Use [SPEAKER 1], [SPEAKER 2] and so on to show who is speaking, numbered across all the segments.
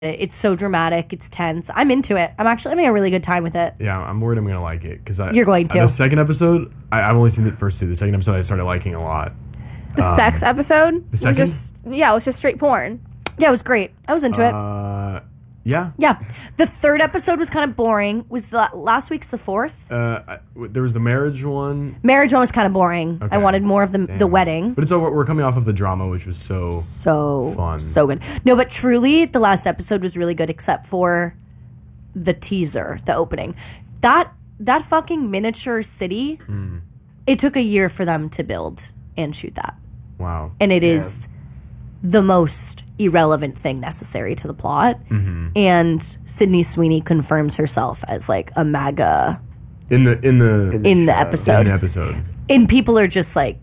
[SPEAKER 1] It's so dramatic. It's tense. I'm into it. I'm actually having a really good time with it.
[SPEAKER 2] Yeah, I'm worried I'm going to like it. Because
[SPEAKER 1] You're going to.
[SPEAKER 2] The second episode, I've only seen the first two. The second episode I started liking a lot.
[SPEAKER 3] The sex episode?
[SPEAKER 2] The second?
[SPEAKER 3] It was just straight porn.
[SPEAKER 1] Yeah, it was great. I was into it.
[SPEAKER 2] Yeah.
[SPEAKER 1] Yeah. The third episode was kind of boring. Was the last week's the fourth?
[SPEAKER 2] There was the marriage one.
[SPEAKER 1] Marriage one was kind of boring.
[SPEAKER 2] Okay.
[SPEAKER 1] I wanted more of the wedding.
[SPEAKER 2] But we're coming off of the drama, which was so fun.
[SPEAKER 1] So good. No, but truly, the last episode was really good, except for the teaser, the opening. That fucking miniature city, it took a year for them to build and shoot that.
[SPEAKER 2] Wow.
[SPEAKER 1] And it is the most irrelevant thing necessary to the plot. And Sydney Sweeney confirms herself as like a MAGA
[SPEAKER 2] in the
[SPEAKER 1] episode.
[SPEAKER 2] In the episode.
[SPEAKER 1] And people are just like,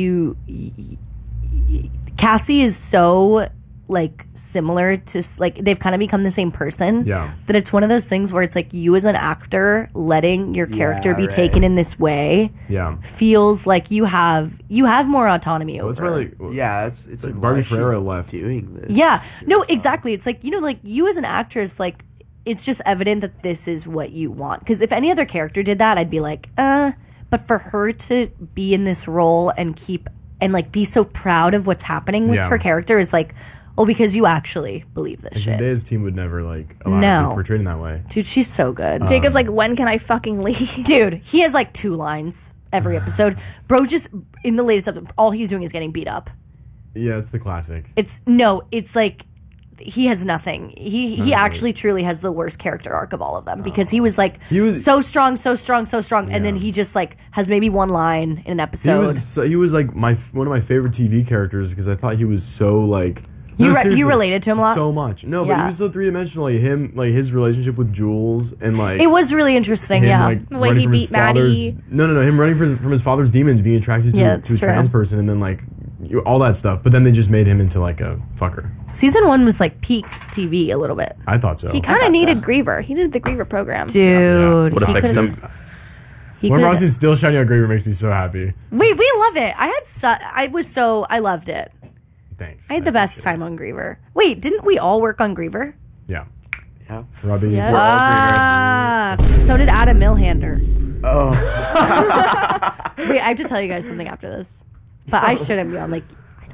[SPEAKER 1] Cassie is so like similar to, like, they've kind of become the same person.
[SPEAKER 2] Yeah.
[SPEAKER 1] That it's one of those things where it's like you as an actor letting your character be taken in this way.
[SPEAKER 2] Yeah.
[SPEAKER 1] Feels like you have more autonomy over.
[SPEAKER 2] It's really
[SPEAKER 4] it's
[SPEAKER 2] like Barbie Ferreira left
[SPEAKER 4] doing this.
[SPEAKER 1] Yeah. No, exactly. It's like, like you as an actress, like, it's just evident that this is what you want. Because if any other character did that, I'd be like, but for her to be in this role and like be so proud of what's happening with her character is like, because you actually believe this shit.
[SPEAKER 2] Zendaya's team would never like allow her to be portrayed in that way.
[SPEAKER 1] Dude, she's so good.
[SPEAKER 3] Jacob's like, when can I fucking leave?
[SPEAKER 1] Dude, he has like 2 lines every episode. Bro, just in the latest episode, all he's doing is getting beat up.
[SPEAKER 2] Yeah, it's the classic.
[SPEAKER 1] It's like he has nothing. He actually truly has the worst character arc of all of them because he was like so strong, and then he just like has maybe 1 line in an episode.
[SPEAKER 2] He was like one of my favorite TV characters because I thought he was so like.
[SPEAKER 1] You related to him a lot?
[SPEAKER 2] So much. No, but he was so 3-dimensional. Like his relationship with Jules and like
[SPEAKER 1] it was really interesting.
[SPEAKER 2] Like,
[SPEAKER 3] the way he beat Maddie.
[SPEAKER 2] No. Him running from his father's demons, being attracted to a trans person, and then like all that stuff. But then they just made him into like a fucker.
[SPEAKER 1] Season 1 was like peak TV a little bit.
[SPEAKER 2] I thought so.
[SPEAKER 3] He kind of needed Griever. He needed the Griever program.
[SPEAKER 1] Dude,
[SPEAKER 5] would have fixed him.
[SPEAKER 2] When Rossi's still shining on Griever makes me so happy.
[SPEAKER 1] We love it. I loved it.
[SPEAKER 2] Thanks.
[SPEAKER 1] I had the best time on Griever. Wait, didn't we all work on Griever?
[SPEAKER 2] Yeah.
[SPEAKER 4] Robbie.
[SPEAKER 1] Yeah. So did Adam Milhander. Oh. Wait, I have to tell you guys something after this. But I shouldn't be on, like,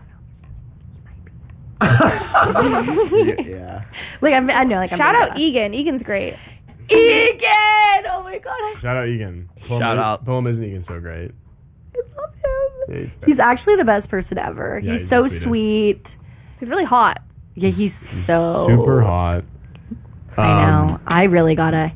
[SPEAKER 1] I don't know.
[SPEAKER 4] Yeah.
[SPEAKER 1] Like, I know, like,
[SPEAKER 3] Shout out Egan. Egan's great.
[SPEAKER 1] Egan! Oh my god.
[SPEAKER 2] Shout out Egan. Poem isn't Egan so great?
[SPEAKER 1] I love him.
[SPEAKER 2] Yeah,
[SPEAKER 1] he's actually the best person ever.
[SPEAKER 2] Yeah,
[SPEAKER 1] he's so
[SPEAKER 2] the sweetest.
[SPEAKER 1] Sweet.
[SPEAKER 3] He's really hot.
[SPEAKER 1] Yeah, he's so
[SPEAKER 2] super hot.
[SPEAKER 1] I know. I really gotta.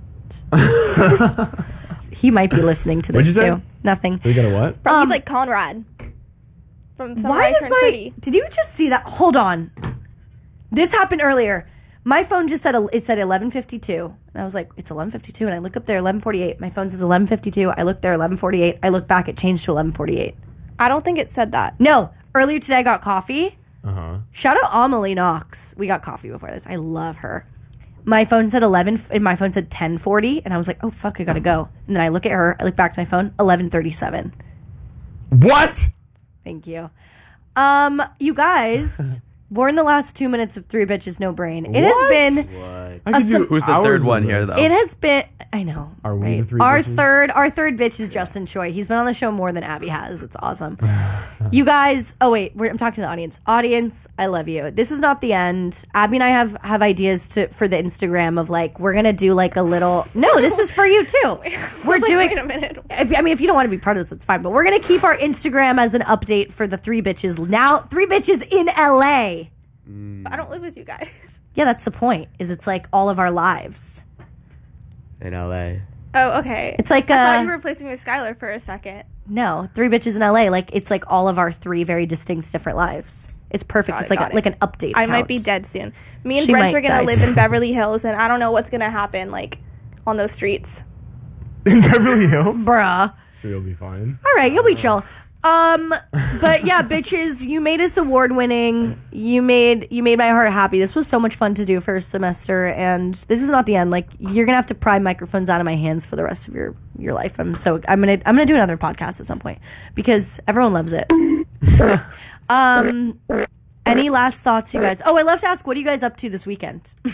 [SPEAKER 1] He might be listening to this
[SPEAKER 2] What'd you
[SPEAKER 1] too.
[SPEAKER 2] say?
[SPEAKER 1] Nothing.
[SPEAKER 2] We got a what?
[SPEAKER 3] Bro, he's like Conrad. From Some
[SPEAKER 1] Why
[SPEAKER 3] Guys
[SPEAKER 1] does
[SPEAKER 3] Turn Pretty.
[SPEAKER 1] Did you just see that? Hold on. This happened earlier. My phone just said 11:52, and I was like, it's 11:52, and I look up there 11:48. My phone says 11:52. I look there 11:48. I look back, it changed to 11:48.
[SPEAKER 3] I don't think it said that.
[SPEAKER 1] No, earlier today I got coffee. Shout out Amelie Knox. We got coffee before this. I love her. My phone said 11, and my phone said 10:40, and I was like, oh fuck, I gotta go. And then I look at her. I look back to my phone, 11:37.
[SPEAKER 2] What?
[SPEAKER 1] Thank you. You guys. We're in the last 2 minutes of Three Bitches No Brain. It has been.
[SPEAKER 5] Who's the third one here, though?
[SPEAKER 1] It has been. I know.
[SPEAKER 2] Are we the three
[SPEAKER 1] our
[SPEAKER 2] bitches?
[SPEAKER 1] Our third bitch is Justin Choi. He's been on the show more than Abby has. It's awesome. You guys. Oh wait, I'm talking to the audience. Audience, I love you. This is not the end. Abby and I have ideas for the Instagram of like we're gonna do like a little. No, this is for you too. We're doing.
[SPEAKER 3] Wait a minute.
[SPEAKER 1] If you don't want to be part of this, it's fine. But we're gonna keep our Instagram as an update for the Three Bitches. Now, Three Bitches in LA.
[SPEAKER 3] I don't live with you guys.
[SPEAKER 1] Yeah, that's the point. Is it's like all of our lives.
[SPEAKER 4] In LA.
[SPEAKER 3] Oh, okay.
[SPEAKER 1] It's like
[SPEAKER 3] I thought you were replacing me with Skylar for a second.
[SPEAKER 1] No, Three Bitches in LA. Like it's like all of our 3 very distinct different lives. It's perfect.
[SPEAKER 3] Got
[SPEAKER 1] It's
[SPEAKER 3] it,
[SPEAKER 1] like an update.
[SPEAKER 3] I might
[SPEAKER 1] account.
[SPEAKER 3] be dead soon. Me and
[SPEAKER 1] She
[SPEAKER 3] Brent
[SPEAKER 1] might
[SPEAKER 3] are gonna
[SPEAKER 1] die
[SPEAKER 3] live in Beverly Hills, and I don't know what's gonna happen like on those streets.
[SPEAKER 2] In Beverly Hills?
[SPEAKER 1] Bruh.
[SPEAKER 2] Sure, you'll be fine.
[SPEAKER 1] All right, you'll be chill. But yeah, bitches, you made us award winning. You made my heart happy. This was so much fun to do first semester, and this is not the end. Like you're gonna have to pry microphones out of my hands for the rest of your life. I'm gonna do another podcast at some point because everyone loves it. And Any last thoughts, you guys? Oh, I love to ask, what are you guys up to this weekend?